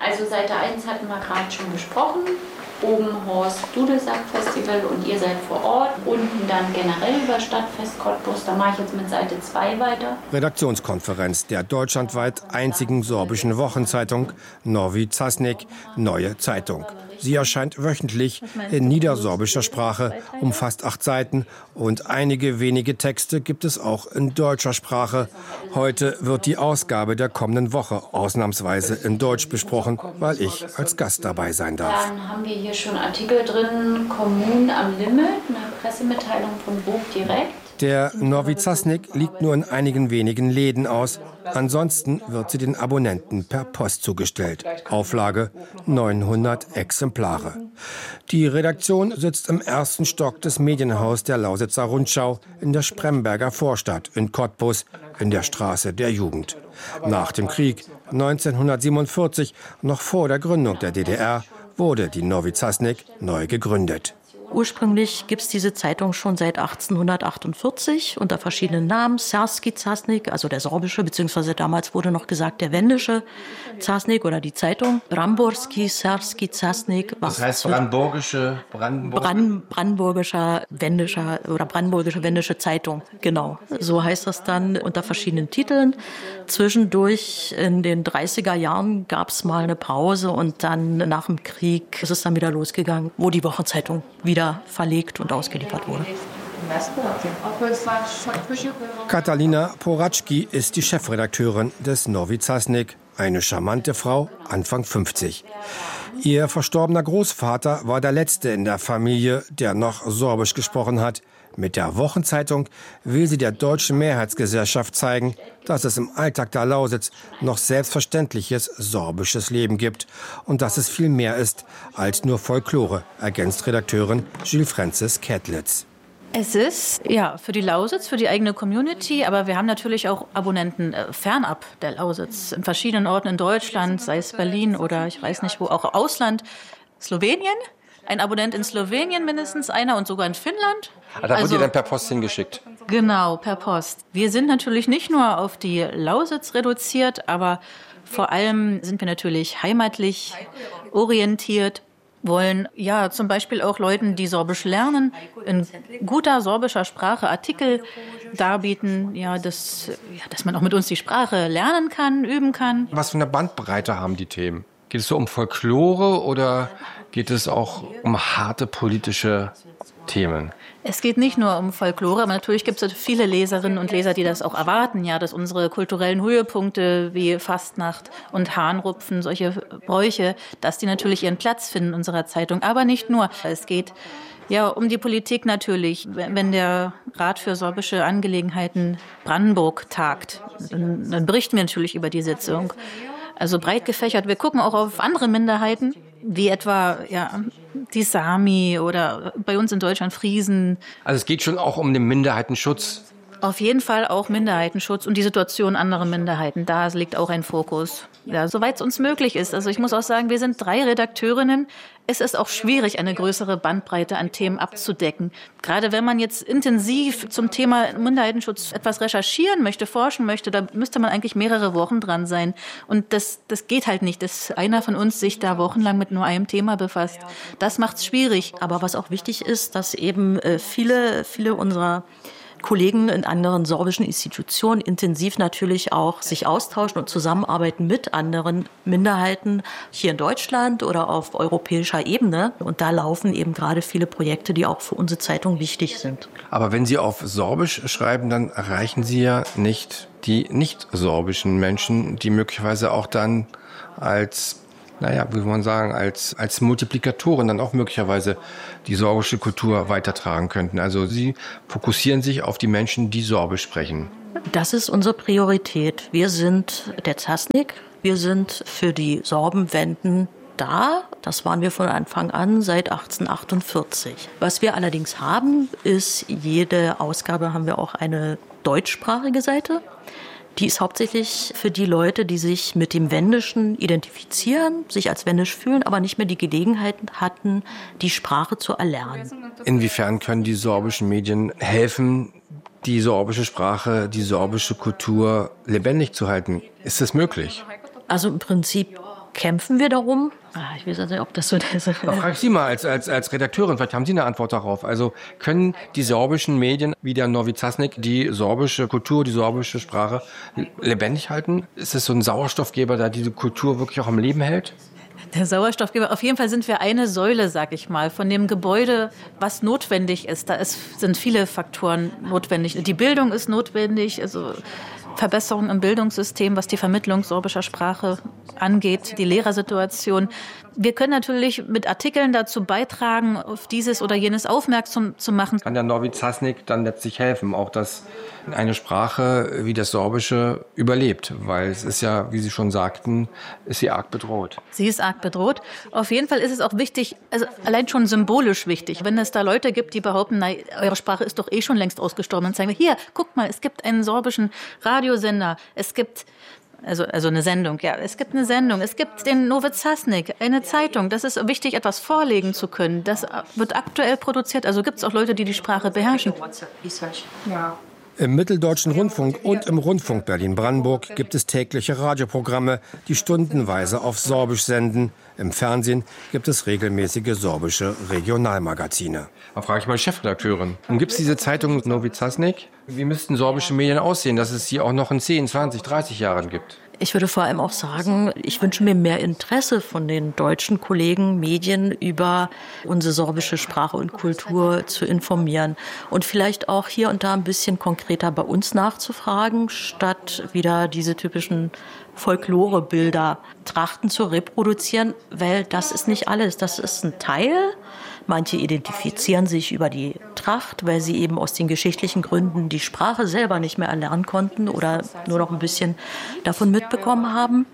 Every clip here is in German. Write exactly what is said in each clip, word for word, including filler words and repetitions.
Also Seite eins hatten wir gerade schon besprochen. Oben Horst Dudelsack Festival und ihr seid vor Ort. Unten dann generell über Stadtfest Cottbus. Da mache ich jetzt mit Seite zwei weiter. Redaktionskonferenz der deutschlandweit einzigen sorbischen Wochenzeitung Novi Časnik, Neue Zeitung. Sie erscheint wöchentlich in niedersorbischer Sprache, umfasst acht Seiten und einige wenige Texte gibt es auch in deutscher Sprache. Heute wird die Ausgabe der kommenden Woche ausnahmsweise in Deutsch besprochen, weil ich als Gast dabei sein darf. Dann haben wir hier schon Artikel drin, Kommunen am Limit, eine Pressemitteilung von Vogue direkt. Der Novi Časnik liegt nur in einigen wenigen Läden aus. Ansonsten wird sie den Abonnenten per Post zugestellt. Auflage neunhundert Exemplare. Die Redaktion sitzt im ersten Stock des Medienhaus der Lausitzer Rundschau in der Spremberger Vorstadt in Cottbus in der Straße der Jugend. Nach dem Krieg neunzehnhundertsiebenundvierzig, noch vor der Gründung der D D R, wurde die Novi Časnik neu gegründet. Ursprünglich gibt es diese Zeitung schon seit achtzehnhundertachtundvierzig unter verschiedenen Namen. Srpski Časnik, also der sorbische, beziehungsweise damals wurde noch gesagt der wendische Časnik oder die Zeitung. Bramborski Srpski Časnik. Das heißt brandenburgische, Brandenburg Brand, brandenburgischer, wendischer oder brandenburgische, wendische Zeitung. Genau, so heißt das dann unter verschiedenen Titeln. Zwischendurch in den dreißiger Jahren gab es mal eine Pause und dann nach dem Krieg ist es dann wieder losgegangen, wo die Wochenzeitung wieder verlegt und ausgeliefert wurde. Katalina Poraczki ist die Chefredakteurin des Novi Časnik, eine charmante Frau, Anfang fünfzig. Ihr verstorbener Großvater war der letzte in der Familie, der noch Sorbisch gesprochen hat. Mit der Wochenzeitung will sie der deutschen Mehrheitsgesellschaft zeigen, dass es im Alltag der Lausitz noch selbstverständliches sorbisches Leben gibt und dass es viel mehr ist als nur Folklore, ergänzt Redakteurin Jill Francis Kedlitz. Es ist ja für die Lausitz, für die eigene Community, aber wir haben natürlich auch Abonnenten äh, fernab der Lausitz, in verschiedenen Orten in Deutschland, sei es Berlin oder ich weiß nicht wo, auch Ausland, Slowenien. Ein Abonnent in Slowenien mindestens einer und sogar in Finnland. Ah, da also, wird ihr dann per Post hingeschickt? Genau, per Post. Wir sind natürlich nicht nur auf die Lausitz reduziert, aber vor allem sind wir natürlich heimatlich orientiert, wollen ja zum Beispiel auch Leuten, die Sorbisch lernen, in guter sorbischer Sprache Artikel darbieten, ja, dass, ja, dass man auch mit uns die Sprache lernen kann, üben kann. Was für eine Bandbreite haben die Themen? Geht es so um Folklore oder geht es auch um harte politische Themen? Es geht nicht nur um Folklore, aber natürlich gibt es viele Leserinnen und Leser, die das auch erwarten, ja, dass unsere kulturellen Höhepunkte wie Fastnacht und Hahnrupfen, solche Bräuche, dass die natürlich ihren Platz finden in unserer Zeitung. Aber nicht nur. Es geht ja um die Politik natürlich. Wenn der Rat für sorbische Angelegenheiten Brandenburg tagt, dann, dann berichten wir natürlich über die Sitzung. Also breit gefächert. Wir gucken auch auf andere Minderheiten, wie etwa ja, die Sami oder bei uns in Deutschland Friesen. Also es geht schon auch um den Minderheitenschutz. Auf jeden Fall auch Minderheitenschutz und die Situation anderer Minderheiten. Da liegt auch ein Fokus. Ja, soweit es uns möglich ist. Also ich muss auch sagen, wir sind drei Redakteurinnen. Es ist auch schwierig, eine größere Bandbreite an Themen abzudecken. Gerade wenn man jetzt intensiv zum Thema Minderheitenschutz etwas recherchieren möchte, forschen möchte, da müsste man eigentlich mehrere Wochen dran sein. Und das, das geht halt nicht, dass einer von uns sich da wochenlang mit nur einem Thema befasst. Das macht's schwierig. Aber was auch wichtig ist, dass eben viele, viele unserer Kollegen in anderen sorbischen Institutionen intensiv natürlich auch sich austauschen und zusammenarbeiten mit anderen Minderheiten hier in Deutschland oder auf europäischer Ebene. Und da laufen eben gerade viele Projekte, die auch für unsere Zeitung wichtig sind. Aber wenn Sie auf Sorbisch schreiben, dann erreichen Sie ja nicht die nicht-sorbischen Menschen, die möglicherweise auch dann als naja, wie man sagen, als, als Multiplikatoren dann auch möglicherweise die sorbische Kultur weitertragen könnten. Also Sie fokussieren sich auf die Menschen, die Sorbisch sprechen. Das ist unsere Priorität. Wir sind der Časnik, wir sind für die Sorbenwenden da. Das waren wir von Anfang an seit achtzehnhundertachtundvierzig. Was wir allerdings haben, ist, jede Ausgabe haben wir auch eine deutschsprachige Seite. Die ist hauptsächlich für die Leute, die sich mit dem Wendischen identifizieren, sich als wendisch fühlen, aber nicht mehr die Gelegenheit hatten, die Sprache zu erlernen. Inwiefern können die sorbischen Medien helfen, die sorbische Sprache, die sorbische Kultur lebendig zu halten? Ist das möglich? Also im Prinzip kämpfen wir darum. Ah, ich weiß nicht, ob das so ist. Da frage ich Sie mal als, als, als Redakteurin, vielleicht haben Sie eine Antwort darauf. Also können die sorbischen Medien wie der Novi Časnik die sorbische Kultur, die sorbische Sprache lebendig halten? Ist es so ein Sauerstoffgeber, der diese Kultur wirklich auch am Leben hält? Der Sauerstoffgeber, auf jeden Fall sind wir eine Säule, sag ich mal, von dem Gebäude, was notwendig ist. Da ist, sind viele Faktoren notwendig. Die Bildung ist notwendig, also Verbesserung im Bildungssystem, was die Vermittlung sorbischer Sprache angeht, die Lehrersituation. Wir können natürlich mit Artikeln dazu beitragen, auf dieses oder jenes aufmerksam zu machen. Kann der Novi Časnik dann letztlich helfen, auch dass eine Sprache wie das Sorbische überlebt? Weil es ist ja, wie Sie schon sagten, ist sie arg bedroht. Sie ist arg bedroht. Auf jeden Fall ist es auch wichtig, also allein schon symbolisch wichtig, wenn es da Leute gibt, die behaupten, na, eure Sprache ist doch eh schon längst ausgestorben, dann sagen wir, hier, guckt mal, es gibt einen sorbischen Radiosender, es gibt Also, also eine Sendung, ja. Es gibt eine Sendung, es gibt den Novi Časnik, eine Zeitung. Das ist wichtig, etwas vorlegen zu können. Das wird aktuell produziert. Also gibt es auch Leute, die die Sprache beherrschen. Ja. Im Mitteldeutschen Rundfunk und im Rundfunk Berlin-Brandenburg gibt es tägliche Radioprogramme, die stundenweise auf Sorbisch senden. Im Fernsehen gibt es regelmäßige sorbische Regionalmagazine. Da frage ich mal die Chefredakteurin. Und gibt es diese Zeitung Novi Časnik? Wie müssten sorbische Medien aussehen, dass es sie auch noch in zehn, zwanzig, dreißig Jahren gibt? Ich würde vor allem auch sagen, ich wünsche mir mehr Interesse von den deutschen Kollegen, Medien über unsere sorbische Sprache und Kultur zu informieren. Und vielleicht auch hier und da ein bisschen konkreter bei uns nachzufragen, statt wieder diese typischen Folklorebilder, Trachten zu reproduzieren, weil das ist nicht alles. Das ist ein Teil. Manche identifizieren sich über die Tracht, weil sie eben aus den geschichtlichen Gründen die Sprache selber nicht mehr erlernen konnten oder nur noch ein bisschen davon mitbekommen haben.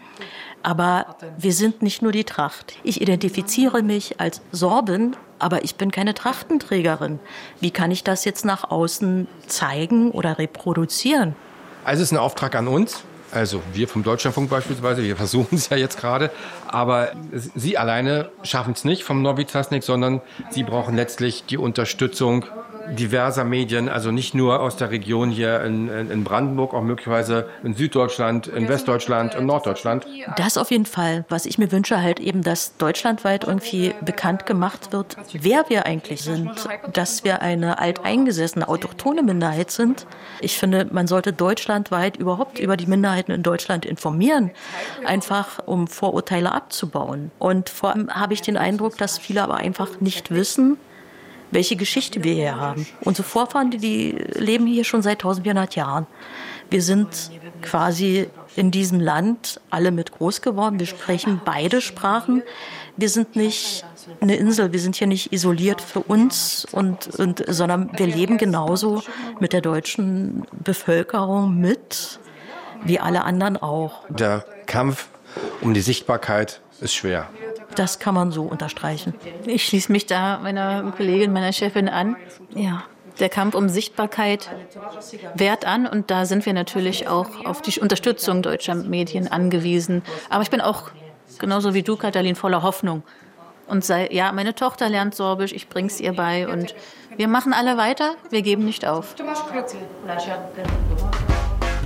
Aber wir sind nicht nur die Tracht. Ich identifiziere mich als Sorbin, aber ich bin keine Trachtenträgerin. Wie kann ich das jetzt nach außen zeigen oder reproduzieren? Also es ist ein Auftrag an uns. Also wir vom Deutschlandfunk beispielsweise, wir versuchen es ja jetzt gerade, aber Sie alleine schaffen es nicht vom Novi Časnik, sondern Sie brauchen letztlich die Unterstützung diverser Medien, also nicht nur aus der Region hier in, in, in Brandenburg, auch möglicherweise in Süddeutschland, in Westdeutschland, in Norddeutschland. Das auf jeden Fall. Was ich mir wünsche, halt eben, dass deutschlandweit irgendwie bekannt gemacht wird, wer wir eigentlich sind, dass wir eine alteingesessene, autochthone Minderheit sind. Ich finde, man sollte deutschlandweit überhaupt über die Minderheiten in Deutschland informieren, einfach um Vorurteile abzubauen. Und vor allem habe ich den Eindruck, dass viele aber einfach nicht wissen, welche Geschichte wir hier haben. Unsere Vorfahren, die, die leben hier schon seit eintausendvierhundert Jahren. Wir sind quasi in diesem Land alle mit groß geworden. Wir sprechen beide Sprachen. Wir sind nicht eine Insel, wir sind hier nicht isoliert für uns, und, und, sondern wir leben genauso mit der deutschen Bevölkerung mit, wie alle anderen auch. Der Kampf um die Sichtbarkeit ist schwer. Das kann man so unterstreichen. Ich schließe mich da meiner Kollegin, meiner Chefin an. Ja, der Kampf um Sichtbarkeit währt an, und da sind wir natürlich auch auf die Unterstützung deutscher Medien angewiesen. Aber ich bin auch, genauso wie du, Katalin, voller Hoffnung. Und sei, ja, meine Tochter lernt Sorbisch, ich bring's ihr bei, und wir machen alle weiter, wir geben nicht auf.